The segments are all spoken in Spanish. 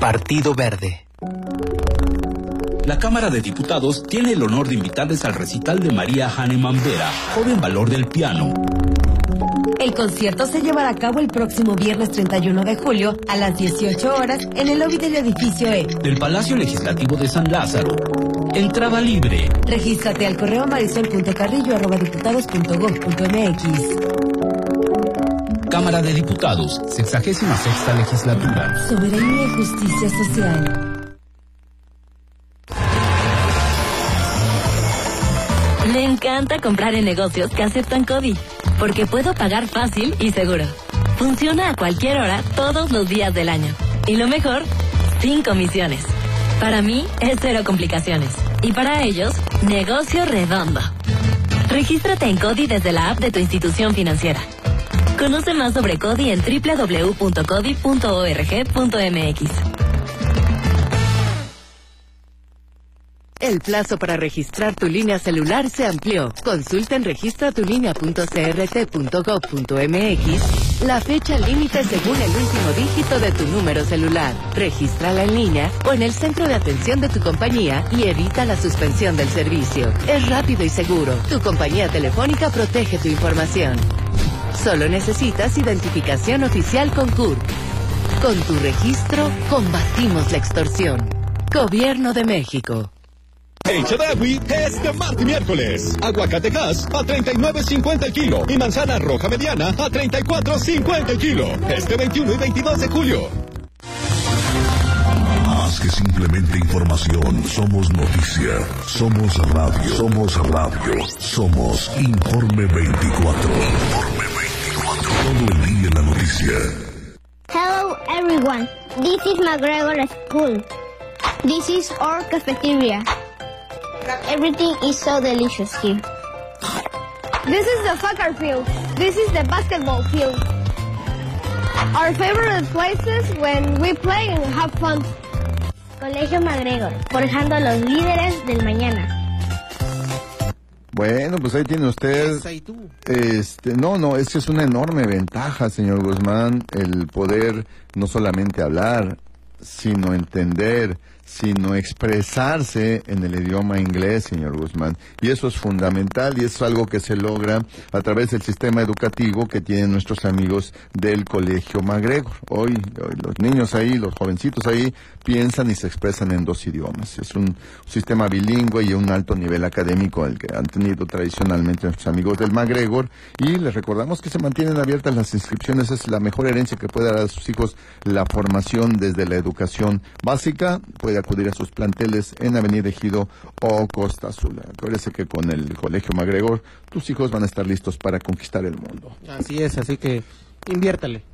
Partido Verde. La Cámara de Diputados tiene el honor de invitarles al recital de María Hahnemann Vera, Joven Valor del Piano. El concierto se llevará a cabo el próximo viernes 31 de julio a las 18 horas en el lobby del edificio E del Palacio Legislativo de San Lázaro. Entrada libre. Regístrate al correo marisol.carrillo@diputados.gov.mx. Cámara de Diputados, 66ª Legislatura. Soberanía y justicia social. Me encanta comprar en negocios que aceptan CODI, porque puedo pagar fácil y seguro. Funciona a cualquier hora, todos los días del año. Y lo mejor, sin comisiones. Para mí, es cero complicaciones. Y para ellos, negocio redondo. Regístrate en CODI desde la app de tu institución financiera. Conoce más sobre CODI en www.codi.org.mx. El plazo para registrar tu línea celular se amplió. Consulta en registratulinea.crt.gov.mx la fecha límite según el último dígito de tu número celular. Regístrala en línea o en el centro de atención de tu compañía y evita la suspensión del servicio. Es rápido y seguro. Tu compañía telefónica protege tu información. Solo necesitas identificación oficial con CURP. Con tu registro, combatimos la extorsión. Gobierno de México. En Chedraui es de martes y miércoles. Aguacate gas a 39.50 el kilo y manzana roja mediana a 34.50 el kilo. Este 21 y 22 de julio. Más que simplemente información, somos noticia, somos radio, somos Informe 24. Informe 24. Todo el día en la noticia. Hello everyone, this is McGregor School. This is our cafeteria. Everything is so delicious here. This is the soccer field. This is the basketball field. Our favorite places when we play and have fun. Colegio McGregor, forjando los líderes del mañana. Bueno, pues ahí tiene usted. No, es que es una enorme ventaja, señor Guzmán, el poder no solamente hablar, sino entender, sino expresarse en el idioma inglés, señor Guzmán. Y eso es fundamental y es algo que se logra a través del sistema educativo que tienen nuestros amigos del Colegio McGregor. Hoy los niños ahí, los jovencitos ahí, piensan y se expresan en dos idiomas. Es un sistema bilingüe y un alto nivel académico el que han tenido tradicionalmente nuestros amigos del McGregor. Y les recordamos que se mantienen abiertas las inscripciones. Es la mejor herencia que puede dar a sus hijos la formación desde la educación básica. Puede acudir a sus planteles en Avenida Ejido o Costa Azul. Acuérdese que con el Colegio McGregor tus hijos van a estar listos para conquistar el mundo. Así es, así que inviértale.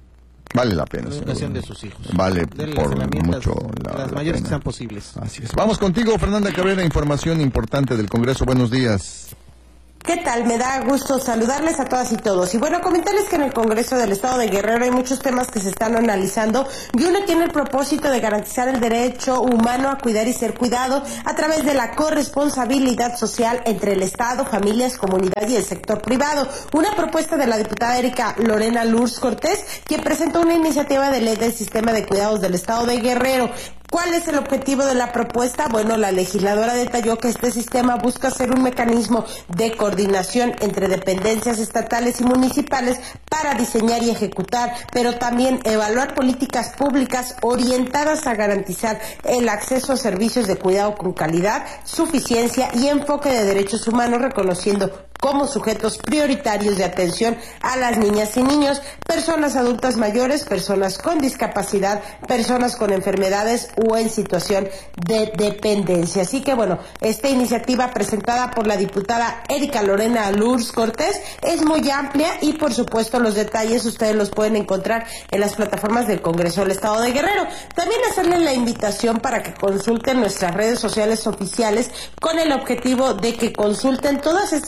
Vale la pena. La educación de sus hijos. Vale Denle por mucho las mayores que sean posibles. Así es. Vamos contigo, Fernanda Cabrera, información importante del Congreso. Buenos días. ¿Qué tal? Me da gusto saludarles a todas y todos. Y bueno, comentarles que en el Congreso del Estado de Guerrero hay muchos temas que se están analizando y uno tiene el propósito de garantizar el derecho humano a cuidar y ser cuidado a través de la corresponsabilidad social entre el Estado, familias, comunidad y el sector privado. Una propuesta de la diputada Erika Lorena Lurs Cortés, quien presentó una iniciativa de ley del sistema de cuidados del Estado de Guerrero. ¿Cuál es el objetivo de la propuesta? Bueno, la legisladora detalló que este sistema busca ser un mecanismo de coordinación entre dependencias estatales y municipales para diseñar y ejecutar, pero también evaluar políticas públicas orientadas a garantizar el acceso a servicios de cuidado con calidad, suficiencia y enfoque de derechos humanos, reconociendo como sujetos prioritarios de atención a las niñas y niños, personas adultas mayores, personas con discapacidad, personas con enfermedades o en situación de dependencia. Así que bueno, esta iniciativa presentada por la diputada Erika Lorena Lurs Cortés es muy amplia y por supuesto los detalles ustedes los pueden encontrar en las plataformas del Congreso del Estado de Guerrero. También hacerles la invitación para que consulten nuestras redes sociales oficiales con el objetivo de que consulten todas estas convocatorias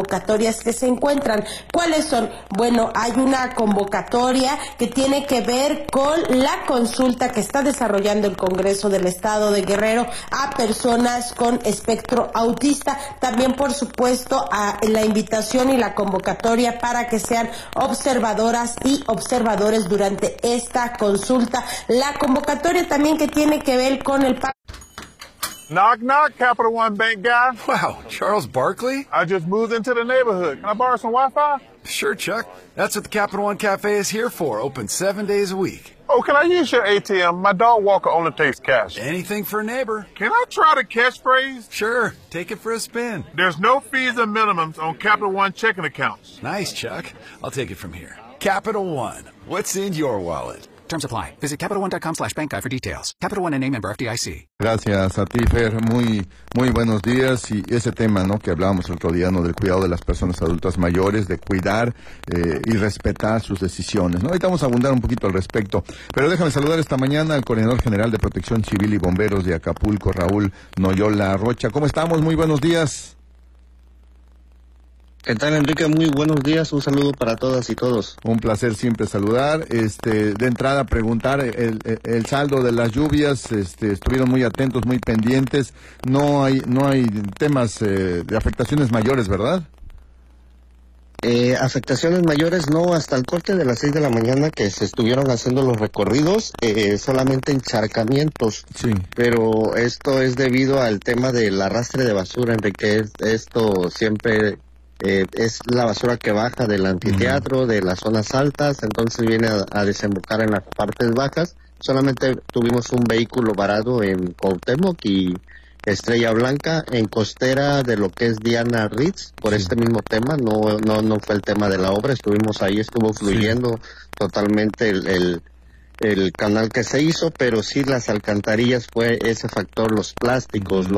convocatorias que se encuentran. ¿Cuáles son? Bueno, hay una convocatoria que tiene que ver con la consulta que está desarrollando el Congreso del Estado de Guerrero a personas con espectro autista. También, por supuesto, a la invitación y la convocatoria para que sean observadoras y observadores durante esta consulta. La convocatoria también que tiene que ver con el... Knock, knock, Capital One Bank guy. Wow, Charles Barkley? I just moved into the neighborhood. Can I borrow some Wi-Fi? Sure, Chuck. That's what the Capital One Cafe is here for, open 7 days a week. Oh, can I use your ATM? My dog walker only takes cash. Anything for a neighbor. Can I try the catchphrase? Sure, take it for a spin. There's no fees or minimums on Capital One checking accounts. Nice, Chuck. I'll take it from here. Capital One, what's in your wallet? Terms apply. Visit CapitalOne.com/bankguide for details. Capital One, a name member FDIC. Gracias a ti, Fer. Muy buenos días. Y ese tema, ¿no?, que hablábamos el otro día, ¿no?, del cuidado de las personas adultas mayores, de cuidar y respetar sus decisiones, ¿no? Ahorita vamos a abundar un poquito al respecto. Pero déjame saludar esta mañana al Coordinador General de Protección Civil y Bomberos de Acapulco, Raúl Noyola Rocha. ¿Cómo estamos? Muy buenos días. ¿Qué tal, Enrique? Muy buenos días, un saludo para todas y todos. Un placer siempre saludar. De entrada preguntar el saldo de las lluvias, estuvieron muy atentos, muy pendientes. No hay temas de afectaciones mayores, ¿verdad? Afectaciones mayores no, hasta el corte de las 6 de la mañana que se estuvieron haciendo los recorridos, solamente encharcamientos. Sí. Pero esto es debido al tema del arrastre de basura, Enrique. Esto siempre... es la basura que baja del anfiteatro, de las zonas altas, entonces viene a desembocar en las partes bajas. Solamente tuvimos un vehículo varado en Cuauhtémoc y Estrella Blanca, en costera de lo que es Diana Ritz, por este mismo tema. No fue el tema de la obra, estuvimos ahí, estuvo fluyendo totalmente el canal que se hizo, pero sí las alcantarillas fue ese factor, los plásticos,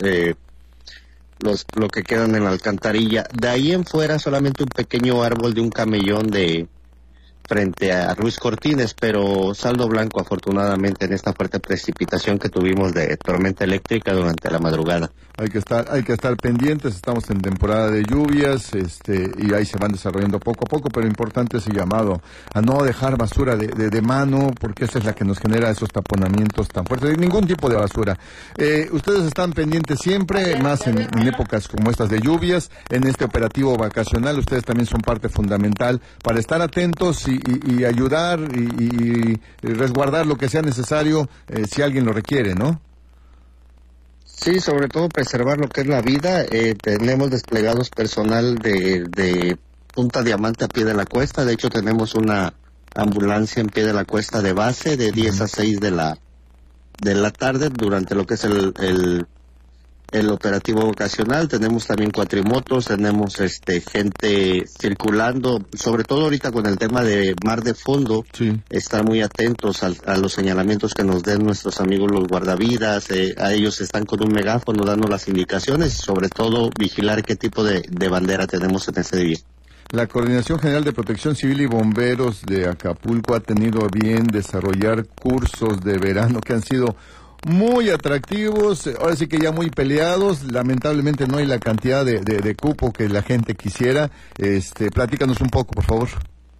lo que quedan en la alcantarilla. De ahí en fuera solamente un pequeño árbol de un camellón frente a Ruiz Cortines, pero saldo blanco afortunadamente en esta fuerte precipitación que tuvimos de tormenta eléctrica durante la madrugada. Hay que estar pendientes, estamos en temporada de lluvias, y ahí se van desarrollando poco a poco, pero importante ese llamado a no dejar basura de mano, porque esa es la que nos genera esos taponamientos tan fuertes, ningún tipo de basura. Ustedes están pendientes siempre, más en épocas como estas de lluvias, en este operativo vacacional, ustedes también son parte fundamental para estar atentos y ayudar y resguardar lo que sea necesario si alguien lo requiere, ¿no? Sí, sobre todo preservar lo que es la vida. Tenemos desplegados personal de Punta Diamante a pie de la cuesta. De hecho, tenemos una ambulancia en pie de la cuesta de base de 10 a 6 de la tarde durante lo que es el operativo vocacional. Tenemos también cuatrimotos, tenemos gente circulando, sobre todo ahorita con el tema de mar de fondo. Sí. Estar muy atentos a los señalamientos que nos den nuestros amigos los guardavidas. A ellos están con un megáfono dando las indicaciones y sobre todo vigilar qué tipo de bandera tenemos en ese día. La Coordinación General de Protección Civil y Bomberos de Acapulco ha tenido a bien desarrollar cursos de verano que han sido muy atractivos, ahora sí que ya muy peleados. Lamentablemente no hay la cantidad de cupo que la gente quisiera. Platícanos un poco, por favor.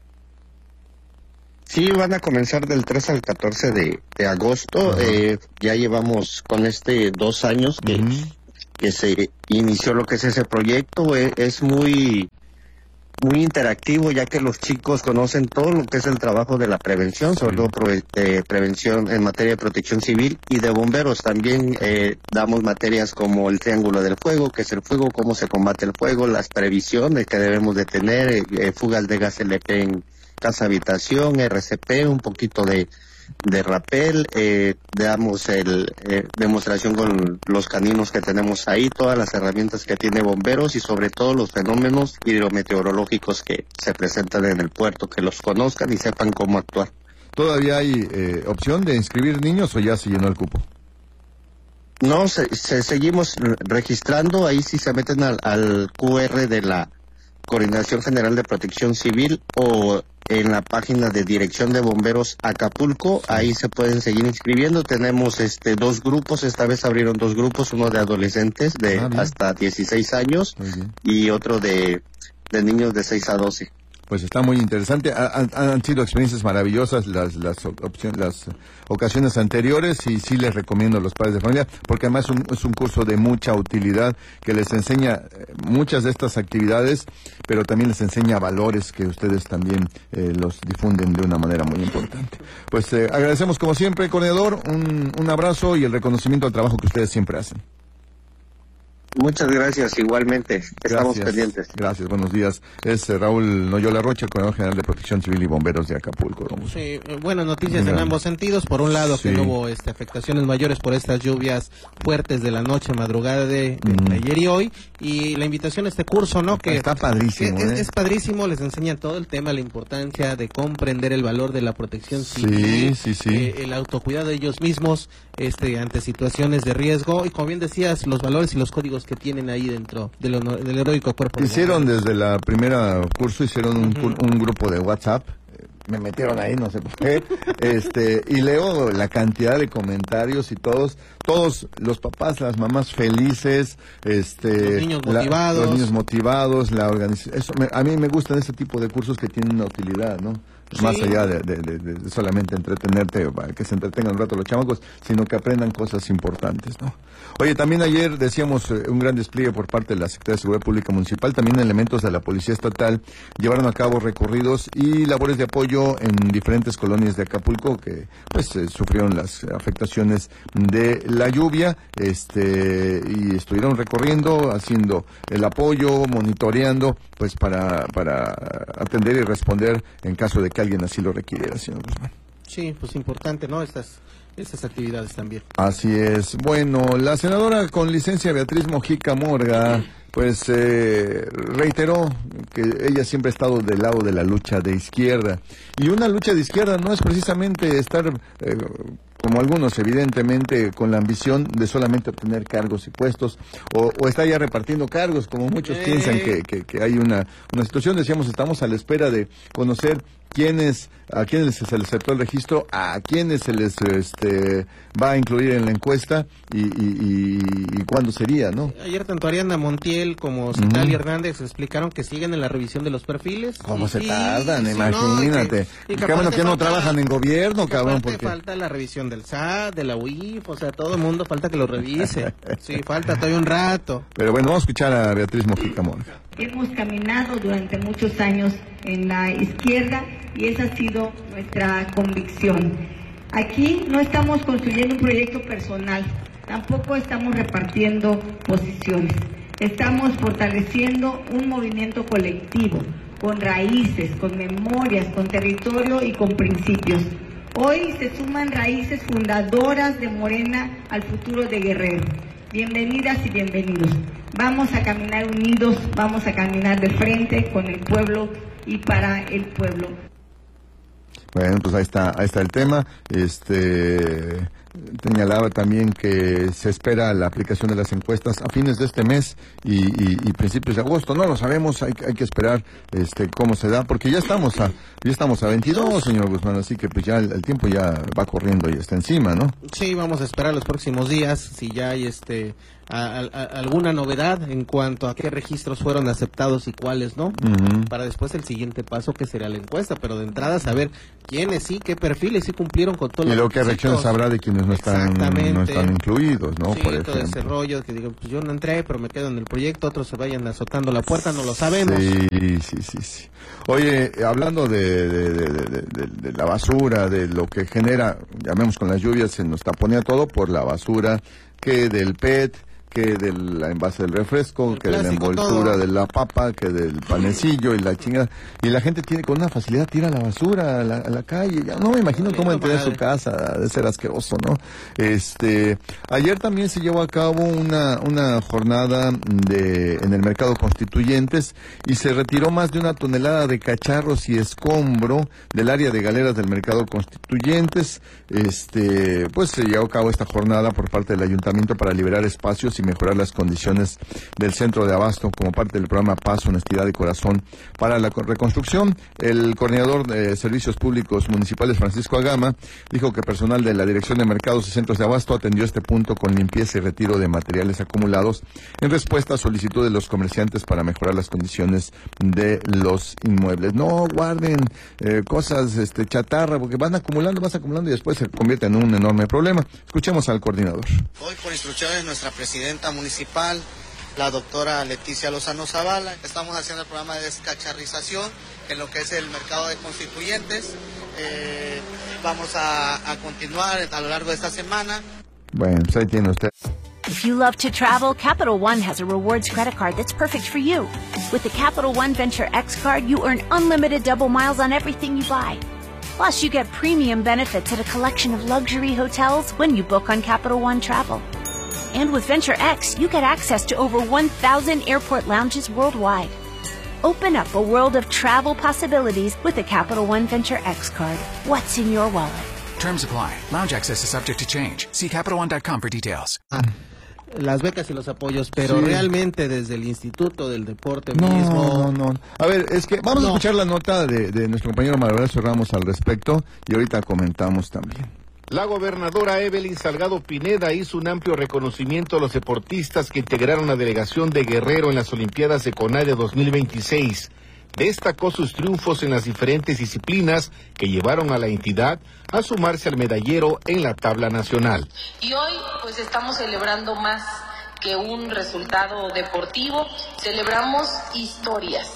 Sí, van a comenzar del 3 al 14 de agosto. Ya llevamos con 2 años que se inició lo que es ese proyecto. Es muy interactivo, ya que los chicos conocen todo lo que es el trabajo de la prevención, sobre todo prevención en materia de protección civil y de bomberos. También damos materias como el triángulo del fuego, que es el fuego, cómo se combate el fuego, las previsiones que debemos de tener, fugas de gas LP en casa habitación, RCP, un poquito de rapel, damos demostración con los caninos que tenemos ahí, todas las herramientas que tiene bomberos y sobre todo los fenómenos hidrometeorológicos que se presentan en el puerto, que los conozcan y sepan cómo actuar. ¿Todavía hay opción de inscribir niños o ya se llenó el cupo? No, seguimos registrando, ahí sí se meten al QR de la Coordinación General de Protección Civil o en la página de Dirección de Bomberos Acapulco, ahí se pueden seguir inscribiendo. Tenemos 2 grupos, esta vez abrieron 2 grupos, uno de adolescentes de hasta 16 años y otro de de niños de 6 a 12. Pues está muy interesante. Han sido experiencias maravillosas las ocasiones anteriores, y sí les recomiendo a los padres de familia, porque además es un curso de mucha utilidad que les enseña muchas de estas actividades, pero también les enseña valores que ustedes también los difunden de una manera muy importante. Pues agradecemos como siempre, coordinador, un abrazo y el reconocimiento al trabajo que ustedes siempre hacen. Muchas gracias, igualmente. Estamos pendientes. Gracias, buenos días. Es Raúl Noyola Rocha, coordinador general de Protección Civil y Bomberos de Acapulco. Sí, buenas noticias en ambos sentidos. Por un lado, que no hubo afectaciones mayores por estas lluvias fuertes de la noche, madrugada de ayer y hoy. Y la invitación a este curso, ¿no? Que está padrísimo. Es padrísimo, les enseñan todo el tema, la importancia de comprender el valor de la protección civil. Sí. El autocuidado de ellos mismos ante situaciones de riesgo. Y como bien decías, los valores y los códigos que tienen ahí dentro del heroico cuerpo. Hicieron desde la primera curso, hicieron un grupo de WhatsApp. Me metieron ahí, no sé por qué, y leo la cantidad de comentarios y todos los papás, las mamás felices, los niños motivados, la organización. A mí me gustan este tipo de cursos que tienen una utilidad, ¿no? Sí. Más allá de solamente entretenerte, para que se entretengan un rato los chamacos, sino que aprendan cosas importantes, ¿no? Oye, también ayer decíamos un gran despliegue por parte de la Secretaría de Seguridad Pública Municipal, también elementos de la Policía Estatal llevaron a cabo recorridos y labores de apoyo en diferentes colonias de Acapulco que sufrieron las afectaciones de la lluvia, y estuvieron recorriendo, haciendo el apoyo, monitoreando, pues para atender y responder en caso de que alguien así lo requiriera, señor Guzmán. Sí, pues importante, ¿no? Estas actividades también. Así es. Bueno, la senadora con licencia Beatriz Mojica Morga, pues reiteró que ella siempre ha estado del lado de la lucha de izquierda. Y una lucha de izquierda no es precisamente estar, como algunos evidentemente, con la ambición de solamente obtener cargos y puestos, o estar ya repartiendo cargos, como muchos piensan que hay una situación. Decíamos, estamos a la espera de conocer a quienes se les aceptó el registro, a quienes se les va a incluir en la encuesta y cuándo sería, ¿no? Ayer tanto Ariana Montiel como Citlali Hernández explicaron que siguen en la revisión de los perfiles. ¿Cómo se tardan? Imagínate. Qué bueno que no trabajan en gobierno, cabrón. Porque falta la revisión del SAT, de la UIF, o sea, todo el mundo falta que lo revise. Sí, falta todavía un rato. Pero bueno, vamos a escuchar a Beatriz Mojica Morga. Hemos caminado durante muchos años en la izquierda y esa ha sido nuestra convicción. Aquí no estamos construyendo un proyecto personal, tampoco estamos repartiendo posiciones. Estamos fortaleciendo un movimiento colectivo, con raíces, con memorias, con territorio y con principios. Hoy se suman raíces fundadoras de Morena al futuro de Guerrero. Bienvenidas y bienvenidos. Vamos a caminar unidos, vamos a caminar de frente con el pueblo y para el pueblo. Bueno, pues ahí está el tema. Señalaba también que se espera la aplicación de las encuestas a fines de este mes y principios de agosto. No lo sabemos, hay que esperar cómo se da, porque ya estamos a 22, señor Guzmán, así que pues ya el tiempo ya va corriendo y está encima, ¿no? Sí, vamos a esperar los próximos días si ya hay alguna novedad en cuanto a qué registros fueron aceptados y cuáles no, para después el siguiente paso que será la encuesta, pero de entrada saber quiénes sí, qué perfiles sí cumplieron con todo. Y lo que reacciones habrá de quienes no están incluidos, ¿no? Sí, por todo ese rollo que digo, pues yo no entré, pero me quedo en el proyecto, otros se vayan azotando la puerta, no lo sabemos. Sí. Oye, hablando de la basura, de lo que genera, llamemos con las lluvias, se nos taponea todo por la basura, que del PET, que del envase del refresco, que de la envoltura de la papa, que del panecillo y la chingada. Y la gente con una facilidad tira la basura a la calle. Ya no me imagino cómo entré a su casa, de ser asqueroso, ¿no? Ayer también se llevó a cabo una jornada en el mercado Constituyentes y se retiró más de 1 tonelada de cacharros y escombro del área de galeras del mercado Constituyentes. Pues se llevó a cabo esta jornada por parte del ayuntamiento para liberar espacios y mejorar las condiciones del centro de abasto como parte del programa Paz, Honestidad y Corazón para la reconstrucción. El coordinador de Servicios Públicos Municipales, Francisco Agama, dijo que personal de la Dirección de Mercados y Centros de Abasto atendió este punto con limpieza y retiro de materiales acumulados en respuesta a solicitud de los comerciantes para mejorar las condiciones de los inmuebles. No guarden cosas chatarra, porque vas acumulando y después se convierte en un enorme problema. Escuchemos al coordinador. Hoy, por instrucciones de nuestra presidenta municipal, la doctora Leticia Lozano Zavala, estamos haciendo el programa de descacharrización en lo que es el mercado de constituyentes. Vamos a continuar a lo largo de esta semana. Bueno, pues ahí tiene usted. If you love to travel, Capital One has a rewards credit card that's perfect for you. With the Capital One Venture X card, you earn unlimited double miles on everything you buy. Plus, you get premium benefits at a collection of luxury hotels when you book on Capital One Travel. And with Venture X, you get access to over 1,000 airport lounges worldwide. Open up a world of travel possibilities with the Capital One Venture X card. What's in your wallet? Terms apply. Lounge access is subject to change. See CapitalOne.com for details. Las becas y los apoyos, pero sí, realmente desde el Instituto del Deporte mismo... No. A ver, es que vamos a escuchar la nota de nuestro compañero Manuel Horacio Ramos al respecto y ahorita comentamos también. La gobernadora Evelyn Salgado Pineda hizo un amplio reconocimiento a los deportistas que integraron la delegación de Guerrero en las Olimpiadas de CONADE 2026. Destacó sus triunfos en las diferentes disciplinas que llevaron a la entidad a sumarse al medallero en la tabla nacional. Y hoy pues estamos celebrando más que un resultado deportivo, celebramos historias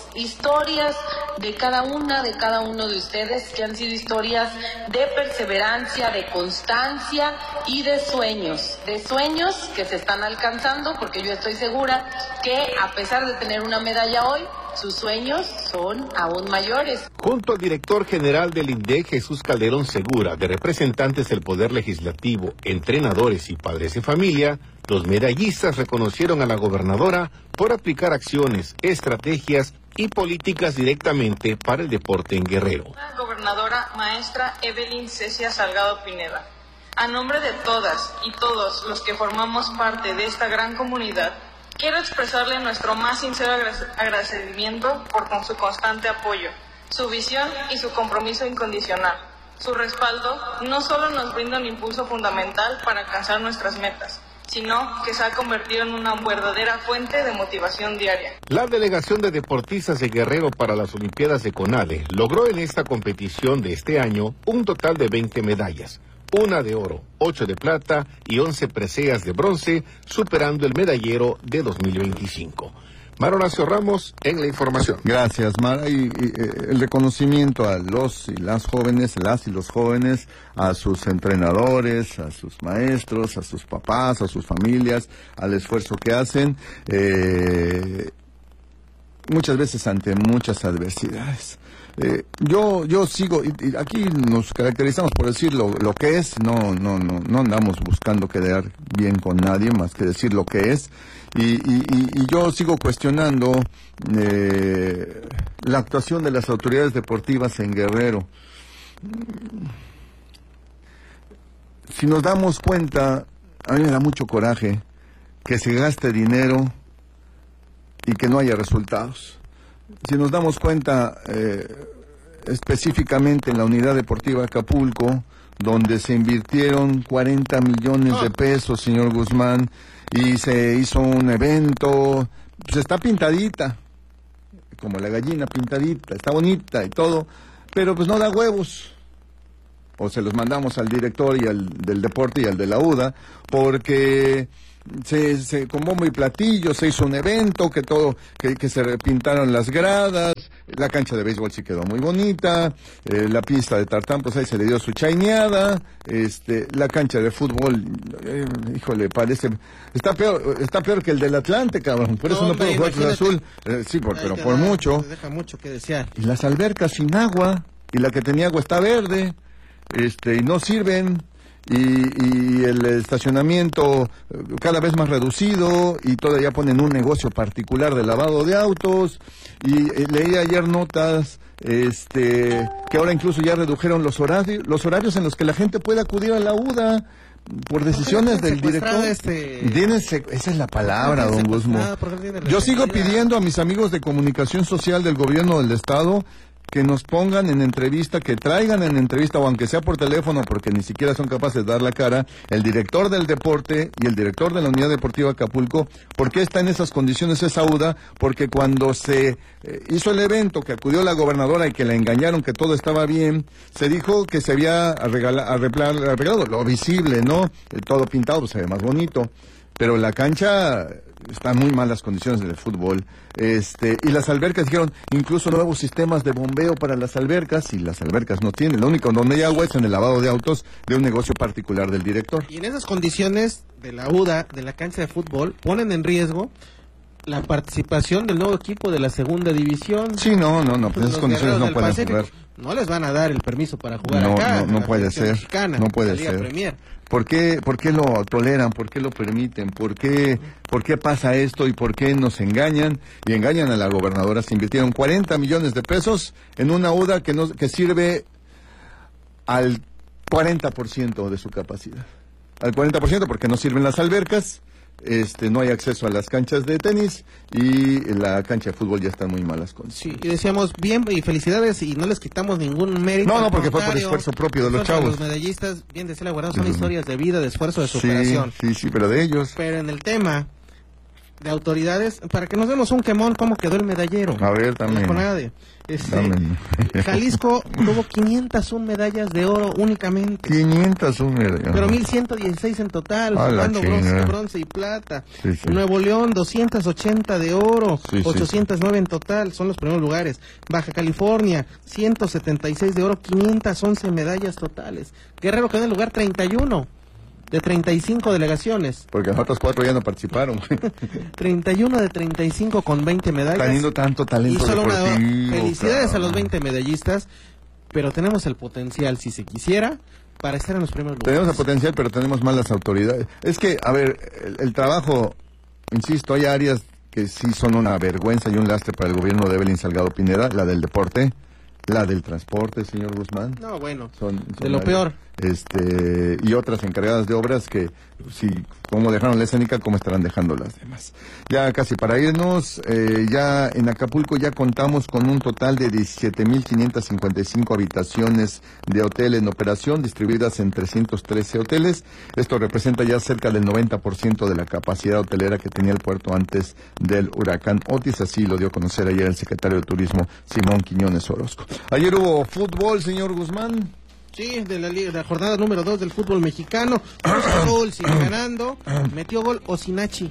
de cada uno de ustedes, que han sido historias de perseverancia, de constancia y de sueños que se están alcanzando, porque yo estoy segura que a pesar de tener una medalla hoy, sus sueños son aún mayores. Junto al director general del INDEC, Jesús Calderón Segura, de representantes del Poder Legislativo, entrenadores y padres de familia, los medallistas reconocieron a la gobernadora por aplicar acciones, estrategias y políticas directamente para el deporte en Guerrero. La gobernadora maestra Evelyn Cecia Salgado Pineda, a nombre de todas y todos los que formamos parte de esta gran comunidad, quiero expresarle nuestro más sincero agradecimiento por su constante apoyo, su visión y su compromiso incondicional. Su respaldo no solo nos brinda un impulso fundamental para alcanzar nuestras metas, sino que se ha convertido en una verdadera fuente de motivación diaria. La delegación de deportistas de Guerrero para las Olimpiadas de CONADE logró en esta competición de este año un total de 20 medallas. 1 de oro, 8 de plata y 11 preseas de bronce, superando el medallero de 2025. Mar Horacio Ramos en la información. Gracias, Mar. Y el reconocimiento a los y las jóvenes, las y los jóvenes, a sus entrenadores, a sus maestros, a sus papás, a sus familias, al esfuerzo que hacen, muchas veces ante muchas adversidades. Yo sigo, y aquí nos caracterizamos por decir lo que es, no andamos buscando quedar bien con nadie más que decir lo que es, y yo sigo cuestionando la actuación de las autoridades deportivas en Guerrero. Si nos damos cuenta, a mí me da mucho coraje que se gaste dinero y que no haya resultados. Si nos damos cuenta específicamente en la Unidad Deportiva Acapulco, donde se invirtieron 40 millones de pesos, señor Guzmán, y se hizo un evento, pues está pintadita, como la gallina pintadita, está bonita y todo, pero pues no da huevos. O se los mandamos al director y al del deporte y al de la UDA, porque con bombo y platillo se hizo un evento, que se repintaron las gradas, la cancha de béisbol sí quedó muy bonita, la pista de tartán pues ahí se le dio su chaineada, la cancha de fútbol, híjole, está peor que el del Atlante, cabrón, por eso no puedo jugar Cruz Azul, sí, pero por mucho. Deja mucho que desear. Y las albercas sin agua, y la que tenía agua está verde, y no sirven. Y el estacionamiento cada vez más reducido, y todavía ponen un negocio particular de lavado de autos, y leí ayer notas que ahora incluso ya redujeron los horarios en los que la gente puede acudir a la UDA, por decisiones del director. Esa es la palabra, don Guzmán. Yo sigo pidiendo a mis amigos de comunicación social del gobierno del estado que nos pongan en entrevista, que traigan en entrevista, o aunque sea por teléfono, porque ni siquiera son capaces de dar la cara, el director del deporte y el director de la Unidad Deportiva Acapulco. ¿Por qué está en esas condiciones esa UDA? Porque cuando se hizo el evento, que acudió la gobernadora y que la engañaron que todo estaba bien, se dijo que se había arreglado lo visible, ¿no? Todo pintado, pues se ve más bonito. Pero la cancha está en muy malas condiciones del fútbol. Y las albercas dijeron, incluso nuevos sistemas de bombeo para las albercas, y las albercas no tienen. Lo único donde hay agua es en el lavado de autos de un negocio particular del director. Y en esas condiciones de la UDA, de la cancha de fútbol, ponen en riesgo la participación del nuevo equipo de la segunda división. Sí, no, pues esas condiciones no pueden jugar. No les van a dar el permiso para jugar acá. No puede ser. Mexicana, no puede Liga ser. Premier. ¿Por qué lo toleran? ¿Por qué lo permiten? ¿Por qué pasa esto? ¿Y por qué nos engañan? Y engañan a la gobernadora. Se invirtieron 40 millones de pesos en una UDA que sirve al 40% de su capacidad. Al 40% porque no sirven las albercas. No hay acceso a las canchas de tenis y la cancha de fútbol ya está en muy malas condiciones. Sí, y decíamos bien y felicidades y no les quitamos ningún mérito. No, porque fue por esfuerzo propio de los chavos. Los medallistas, bien decía la guarda, son historias de vida, de esfuerzo, de superación. Sí, pero de ellos. Pero en el tema de autoridades, para que nos demos un quemón, ¿cómo quedó el medallero? A ver, también. Jalisco tuvo 501 medallas de oro únicamente. 501 medallas. Pero 1116 en total, sumando bronce y plata. Sí. Nuevo León, 280 de oro, 809 en total, son los primeros lugares. Baja California, 176 de oro, 511 medallas totales. Guerrero quedó en el lugar 31. De 35 delegaciones. Porque los otros 4 ya no participaron. 31 de 35 con 20 medallas. Teniendo tanto talento deportivo. Felicidades a los 20 medallistas, pero tenemos el potencial, si se quisiera, para estar en los primeros lugares. Tenemos el potencial, pero tenemos malas autoridades. Es que, a ver, el trabajo, insisto, hay áreas que sí son una vergüenza y un lastre para el gobierno de Evelyn Salgado Pineda, la del deporte, la del transporte, señor Guzmán. No, bueno, son de lo peor. Y otras encargadas de obras que, si como dejaron la escénica, como estarán dejando las demás. Ya casi para irnos, ya en Acapulco ya contamos con un total de 17.555 habitaciones de hotel en operación, distribuidas en 313 hoteles. Esto representa ya cerca del 90% de la capacidad hotelera que tenía el puerto antes del huracán Otis. Así lo dio a conocer ayer el secretario de Turismo, Simón Quiñones Orozco. Ayer hubo fútbol, señor Guzmán. Sí, de la jornada número 2 del fútbol mexicano. Cruz Azul sigue ganando. Metió gol Osinachi.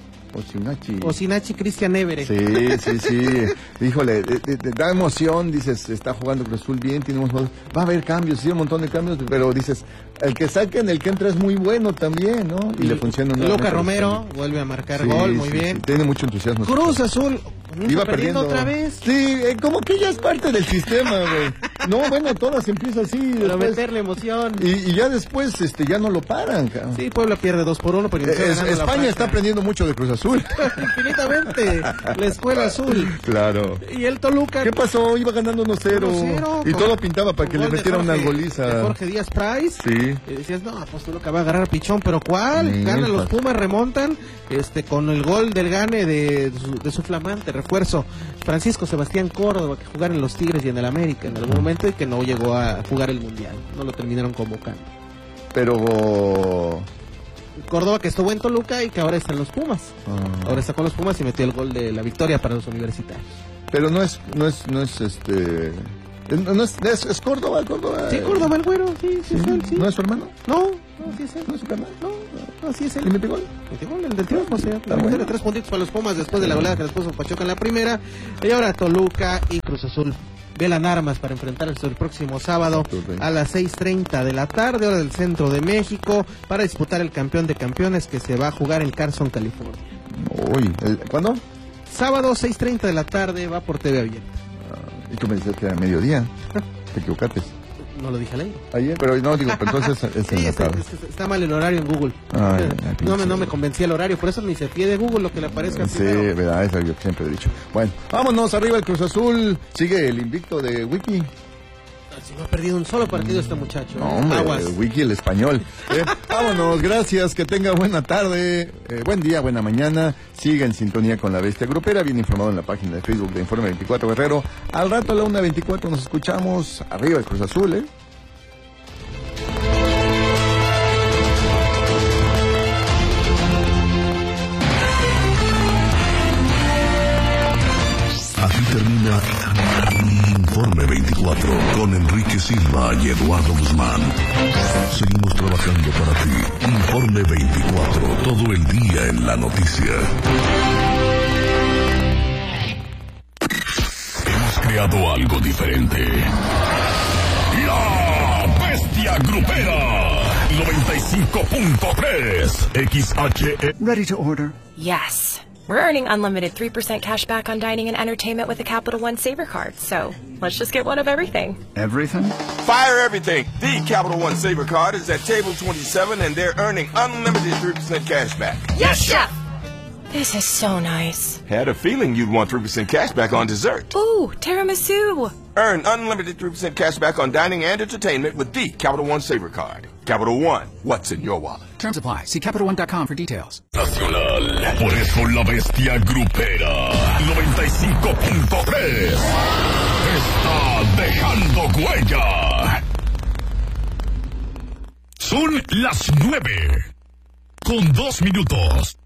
Osinachi Cristian Évere. Sí. Híjole, da emoción, dices, está jugando Cruz Azul bien, va a haber cambios, sí, un montón de cambios, pero dices, el que saquen, el que entra es muy bueno también, ¿no? Y le funciona. Lucas Romero vuelve a marcar gol, muy bien. Tiene mucho entusiasmo. Cruz Azul iba perdiendo otra vez. Sí, como que ya es parte del sistema, güey. No, bueno, todas empieza así. Para meterle emoción. Y ya después, ya no lo paran, cabrón. Sí, Puebla pierde 2-1, pero España está aprendiendo mucho de Cruz Azul. Infinitamente, la escuela azul. Claro. Y el Toluca. ¿Qué pasó? Iba ganando 1-0. Y todo pintaba para que le metiera una goliza. De Jorge Díaz Price. Sí. Y decías, no, pues Toluca va a agarrar pichón, pero ¿cuál? Ganan los Pumas, remontan, con el gol del gane de su flamante refuerzo, Francisco Sebastián Córdoba, que jugara en los Tigres y en el América en algún momento, y que no llegó a jugar el Mundial. No lo terminaron convocando. Pero Córdoba, que estuvo en Toluca y que ahora está en los Pumas. Ahora está con los Pumas y metió el gol de la victoria para los universitarios. Pero no es Córdoba. Sí, Córdoba el güero, sí. ¿No es su hermano? No, sí es él. ¿No es su carnal? No, sí es él. ¿Y metió gol? Metió gol, el del triunfo, la mujer de 3 puntitos para los Pumas después de la goleada que les puso Pachuca en la primera. Y ahora Toluca y Cruz Azul velan armas para enfrentarse el próximo sábado a las 6:30 de la tarde, hora del centro de México, para disputar el campeón de campeones que se va a jugar en Carson, California. ¿Cuándo? Sábado, 6:30 de la tarde, va por TV abierta. Y tú me dices que era mediodía. Te equivocaste. No lo dije al aire. Ayer, pero no, digo, pero entonces es en la tarde. Está mal el horario en Google. No me convencía el horario, por eso ni se fíe de Google lo que le aparezca primero. Sí, verdad, eso yo siempre he dicho. Bueno, vámonos arriba el Cruz Azul. Sigue el invicto de Wiki. Si no ha perdido un solo partido este muchacho. No, hombre, Aguas. Wiki el español. Vámonos, gracias, que tenga buena tarde, buen día, buena mañana. Siga en sintonía con La Bestia Grupera, bien informado en la página de Facebook de Informe 24 Guerrero. Al rato a la 1:24 nos escuchamos. Arriba el Cruz Azul, Así termina Informe 24 con Enrique Silva y Eduardo Guzmán. Seguimos trabajando para ti. Informe 24, todo el día en la noticia. Hemos creado algo diferente. La Bestia Grupera 95.3 XHE. Ready to order? Yes. We're earning unlimited 3% cash back on dining and entertainment with the Capital One Saver Card, so let's just get one of everything. Everything? Fire everything! The Capital One Saver Card is at table 27 and they're earning unlimited 3% cash back. Yes, Chef! This is so nice. Had a feeling you'd want 3% cash back on dessert. Ooh, tiramisu! Earn unlimited 3% cash back on dining and entertainment with the Capital One Saver Card. Capital One, what's in your wallet? Terms apply. See CapitalOne.com for details. Nacional. Por eso La Bestia Grupera 95.3 está dejando huella. Son las 9:02.